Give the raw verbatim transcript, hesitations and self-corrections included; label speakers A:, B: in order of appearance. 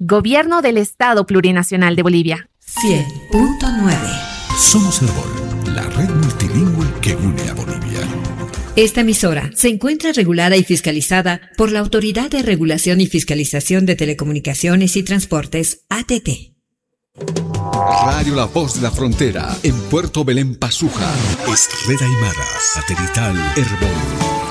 A: Gobierno del Estado Plurinacional de Bolivia.
B: cien punto nueve.
C: Somos Herbol, la red multilingüe que une a Bolivia.
B: Esta emisora se encuentra regulada y fiscalizada por la Autoridad de Regulación y Fiscalización de Telecomunicaciones y Transportes, A T T.
C: Radio La Voz de la Frontera, en Puerto Belén, Pazuja. Estrella Aymara, satelital Herbol.